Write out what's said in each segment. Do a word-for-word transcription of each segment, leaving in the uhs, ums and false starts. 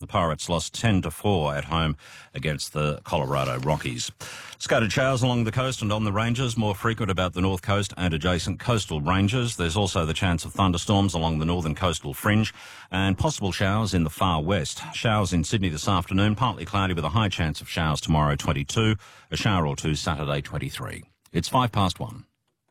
Pirates lost ten to four at home against the Colorado Rockies. Scattered showers along the coast and on the ranges, more frequent about the north coast and adjacent coastal ranges. There's also the chance of thunderstorms along the northern coastal fringe and possible showers in the far west. Showers in Sydney this afternoon, partly cloudy with a high chance of showers tomorrow, twenty-two, a shower or two Saturday, twenty-three. It's five past one.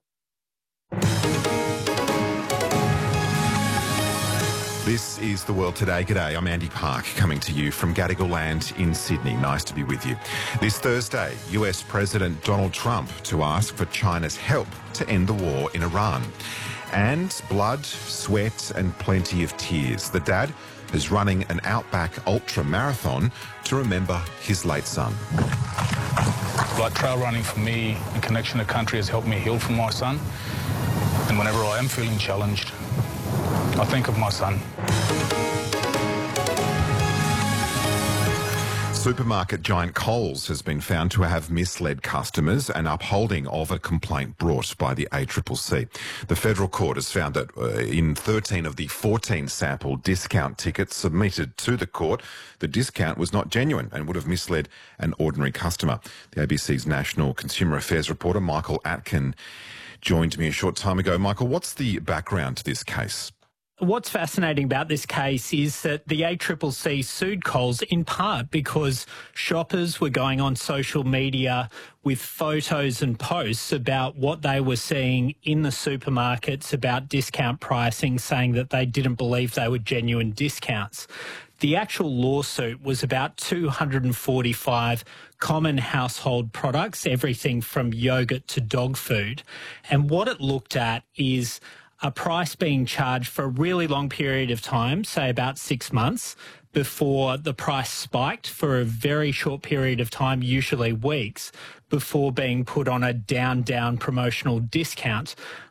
This is The World Today. G'day, I'm Andy Park, coming to you from Gadigal Land in Sydney. Nice to be with you. This Thursday, U S President Donald Trump to ask for China's help to end the war in Iran. And blood, sweat and plenty of tears. The dad is running an Outback Ultra Marathon to remember his late son. Like trail running for me, a connection to country has helped me heal from my son. And whenever I am feeling challenged, I think of my son. Supermarket giant Coles has been found to have misled customers and upholding of a complaint brought by the A C C C. The federal court has found that uh, in thirteen of the fourteen sample discount tickets submitted to the court, the discount was not genuine and would have misled an ordinary customer. The A B C's National Consumer Affairs reporter Michael Atkin joined me a short time ago. Michael, what's the background to this case? What's fascinating about this case is that the A C C C sued Coles in part because shoppers were going on social media with photos and posts about what they were seeing in the supermarkets about discount pricing, saying that they didn't believe they were genuine discounts. The actual lawsuit was about two hundred forty-five common household products, everything from yogurt to dog food. And what it looked at is a price being charged for a really long period of time, say about six months, before the price spiked for a very short period of time, usually weeks, before being put on a down, down promotional discount.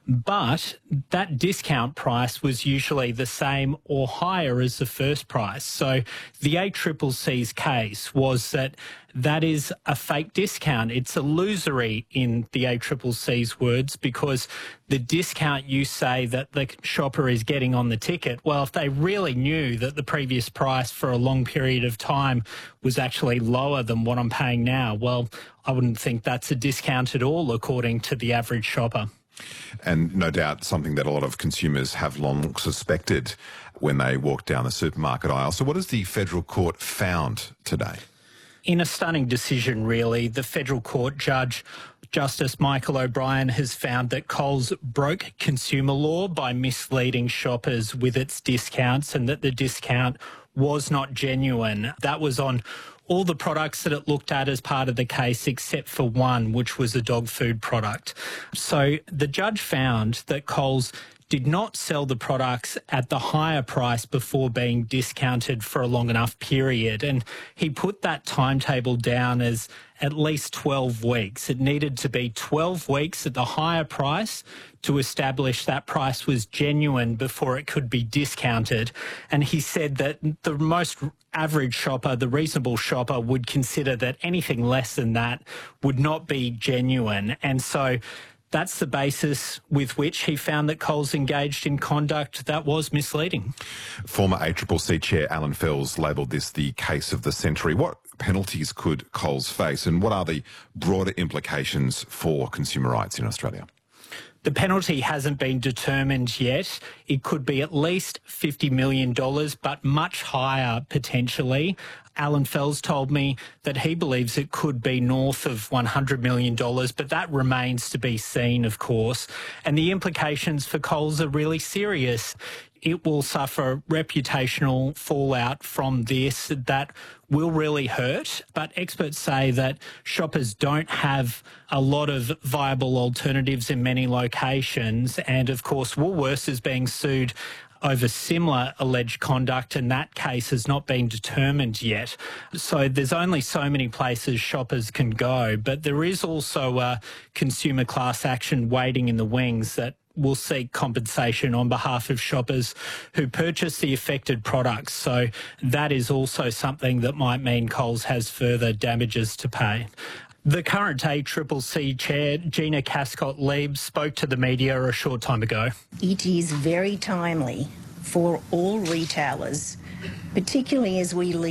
But that discount price was usually the same or higher as the first price. So the A C C C's case was that that is a fake discount. It's illusory in the A C C C's words, because the discount you say that the shopper is getting on the ticket, well, if they really knew that the previous price for a long period of time was actually lower than what I'm paying now, well, I wouldn't think that's a discount at all, according to the average shopper. And no doubt something that a lot of consumers have long suspected when they walk down the supermarket aisle. So what has the federal court found today? In a stunning decision, really, the federal court judge, Justice Michael O'Brien, has found that Coles broke consumer law by misleading shoppers with its discounts and that the discount was not genuine. That was on all the products that it looked at as part of the case, except for one, which was a dog food product. So the judge found that Coles did not sell the products at the higher price before being discounted for a long enough period. And he put that timetable down as at least twelve weeks. It needed to be twelve weeks at the higher price to establish that price was genuine before it could be discounted. And he said that the most average shopper, the reasonable shopper, would consider that anything less than that would not be genuine. And so that's the basis with which he found that Coles engaged in conduct that was misleading. Former A C C C Chair Alan Fels labelled this the case of the century. What penalties could Coles face, and what are the broader implications for consumer rights in Australia? The penalty hasn't been determined yet. It could be at least fifty million dollars, but much higher potentially. Alan Fels told me that he believes it could be north of one hundred million dollars, but that remains to be seen, of course. And the implications for Coles are really serious. It will suffer reputational fallout from this that will really hurt. But experts say that shoppers don't have a lot of viable alternatives in many locations. And of course, Woolworths is being sued over similar alleged conduct, and that case has not been determined yet. So there's only so many places shoppers can go, but there is also a consumer class action waiting in the wings that will seek compensation on behalf of shoppers who purchase the affected products. So that is also something that might mean Coles has further damages to pay. The current A C C C chair, Gina Cascott-Leib, spoke to the media a short time ago. It is very timely for all retailers, particularly as we lead